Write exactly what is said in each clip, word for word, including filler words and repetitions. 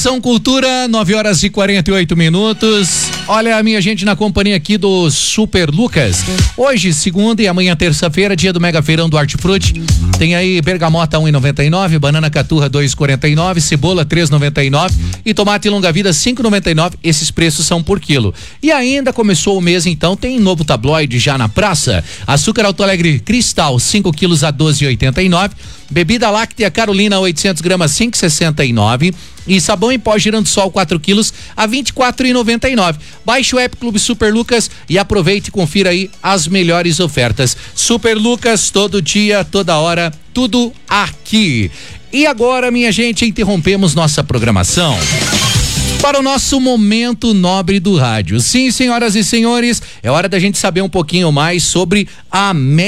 Atenção Cultura, nove horas e quarenta e oito minutos. Olha a minha gente na companhia aqui do Super Lucas. Hoje, segunda e amanhã terça-feira, dia do Mega Feirão do Hortifruti. Tem aí bergamota um e noventa e nove, banana caturra dois e quarenta e nove, cebola três e noventa e nove e tomate longa vida cinco e noventa e nove. Esses preços são por quilo. E ainda começou o mês, então tem novo tabloide já na praça. Açúcar Alto Alegre Cristal cinco quilos a doze e oitenta e nove. Bebida láctea Carolina oitocentos gramas cinco e sessenta e nove. E sabão em pó Giransol quatro quilos a vinte e quatro e noventa e nove. Baixe o app Clube Super Lucas e aproveite e confira aí as melhores ofertas. Super Lucas, todo dia, toda hora, tudo aqui. E agora, minha gente, interrompemos nossa programação para o nosso momento nobre do rádio. Sim, senhoras e senhores, é hora da gente saber um pouquinho mais sobre a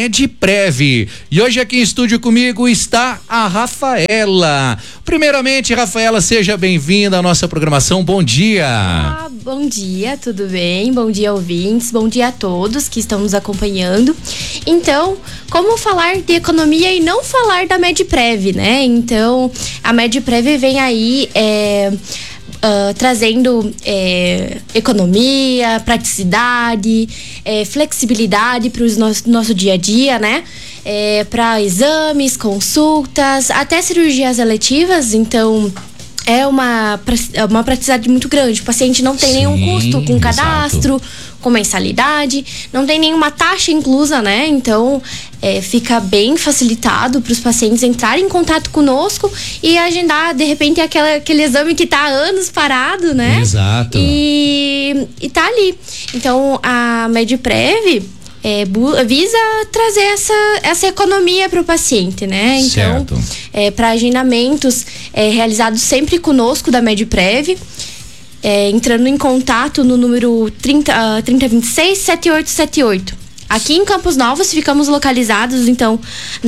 Medprev. E hoje aqui em estúdio comigo está a Rafaela. Primeiramente, Rafaela, seja bem-vinda à nossa programação. Bom dia. Ah, bom dia, tudo bem? Bom dia, ouvintes. Bom dia a todos que estão nos acompanhando. Então, como falar de economia e não falar da Medprev, né? Então, a Medprev vem aí, é... Uh, trazendo é, economia, praticidade, é, flexibilidade para o nosso, nosso dia a dia, né? É, para exames, consultas, até cirurgias eletivas. Então, é uma, uma praticidade muito grande. O paciente não tem Sim, nenhum custo com cadastro, exato. com mensalidade, não tem nenhuma taxa inclusa, né? Então, é, fica bem facilitado para os pacientes entrarem em contato conosco e agendar, de repente, aquela, aquele exame que está há anos parado, né? Exato. E, e tá ali. Então, a Medprev É, visa trazer essa, essa economia para o paciente, né? Então, é, para agendamentos é, realizados sempre conosco da Medprev, é, entrando em contato no número trinta, uh, trinta vinte e seis, setenta e oito setenta e oito. Aqui em Campos Novos ficamos localizados, então,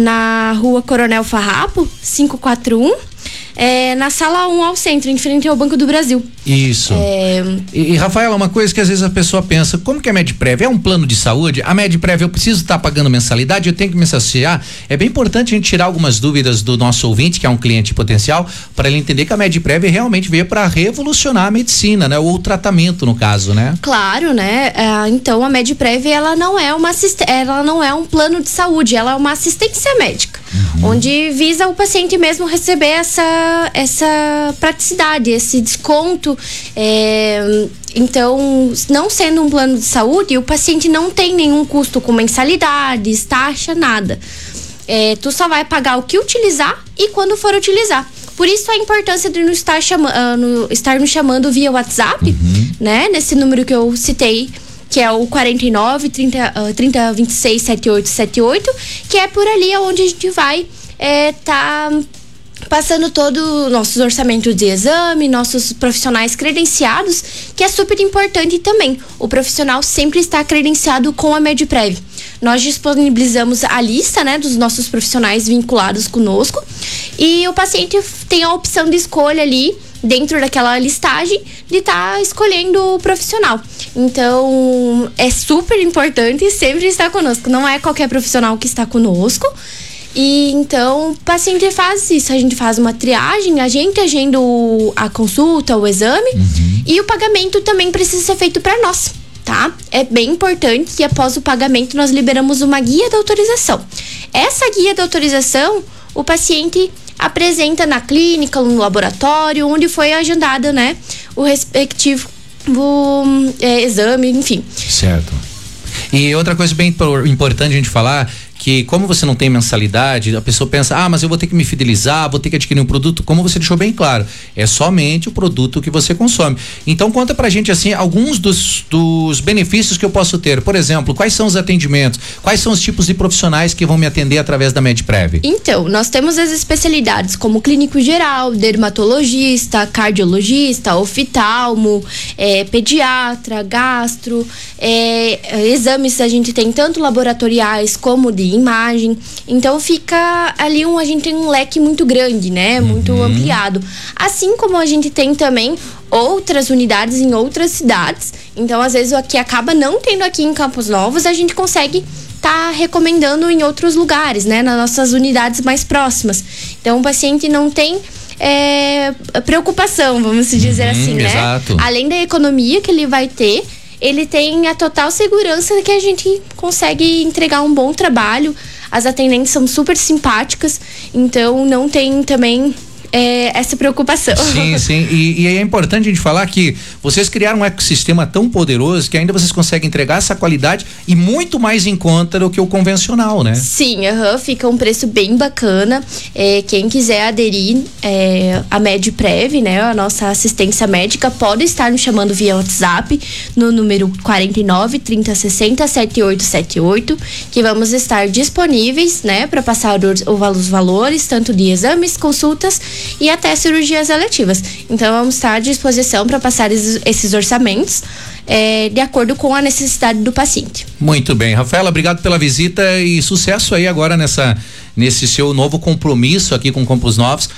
na rua Coronel Farrapo, quinhentos e quarenta e um. É, na sala um ao centro, em frente ao Banco do Brasil. Isso. É... E, e, Rafaela, uma coisa que às vezes a pessoa pensa, como que a Medprev é um plano de saúde? A Medprev, eu preciso estar tá pagando mensalidade, eu tenho que me associar? É bem importante a gente tirar algumas dúvidas do nosso ouvinte, que é um cliente potencial, para ele entender que a Medprev realmente veio para revolucionar a medicina, né? Ou o tratamento, no caso, né? Claro, né? É, então, a Medprev, ela não é uma ela não é um plano de saúde, ela é uma assistência médica, uhum. onde visa o paciente mesmo receber essa essa praticidade, esse desconto. É, então, não sendo um plano de saúde, o paciente não tem nenhum custo com mensalidades, taxa, nada. É, tu só vai pagar o que utilizar e quando for utilizar. Por isso a importância de nos estar, chama, uh, no, estar nos chamando via WhatsApp, uhum. né? Nesse número que eu citei, que é o quarenta e nove, trinta, uh, trinta, vinte e seis, setenta e oito setenta e oito, que é por ali onde a gente vai é, tá passando todo o nossos orçamentos de exame, nossos profissionais credenciados, que é super importante também. O profissional sempre está credenciado com a Medprev. Nós disponibilizamos a lista, né, dos nossos profissionais vinculados conosco e o paciente tem a opção de escolha ali, dentro daquela listagem, de estar tá escolhendo o profissional. Então, é super importante sempre estar conosco. Não é qualquer profissional que está conosco. E então, o paciente faz isso, a gente faz uma triagem, a gente agenda o, a consulta, o exame, uhum. e o pagamento também precisa ser feito para nós, tá? É bem importante que após o pagamento nós liberamos uma guia de autorização. Essa guia de autorização, o paciente apresenta na clínica, no laboratório, onde foi agendado, né, o respectivo o, é, exame, enfim. Certo. E outra coisa bem importante a gente falar, que como você não tem mensalidade, a pessoa pensa, ah, mas eu vou ter que me fidelizar, vou ter que adquirir um produto. Como você deixou bem claro, é somente o produto que você consome. Então conta pra gente assim alguns dos, dos benefícios que eu posso ter. Por exemplo, quais são os atendimentos, quais são os tipos de profissionais que vão me atender através da Medprev? Então, nós temos as especialidades como clínico geral, dermatologista, cardiologista, oftalmo, é, pediatra, gastro, é, exames a gente tem tanto laboratoriais como de imagem, então fica ali um, a gente tem um leque muito grande, né, muito uhum. ampliado, assim como a gente tem também outras unidades em outras cidades, então às vezes o que acaba não tendo aqui em Campos Novos, a gente consegue tá recomendando em outros lugares, né, nas nossas unidades mais próximas, então o paciente não tem é, preocupação, vamos dizer uhum, assim, né? Exato. Além da economia que ele vai ter, ele tem a total segurança de que a gente consegue entregar um bom trabalho. As atendentes são super simpáticas, então não tem também é, essa preocupação. Sim, sim. E, e é importante a gente falar que vocês criaram um ecossistema tão poderoso que ainda vocês conseguem entregar essa qualidade e muito mais em conta do que o convencional, né? Sim, uhum, fica um preço bem bacana. É, quem quiser aderir é, a Medprev, né, a nossa assistência médica, pode estar nos chamando via WhatsApp no número quarenta e nove, trinta, sessenta, setenta e oito setenta e oito, que vamos estar disponíveis, né, para passar os, os valores, tanto de exames, consultas e até cirurgias eletivas. Então vamos estar à disposição para passar esses, esses orçamentos é, de acordo com a necessidade do paciente. Muito bem, Rafaela, obrigado pela visita e sucesso aí agora nessa nesse seu novo compromisso aqui com Campos Novos.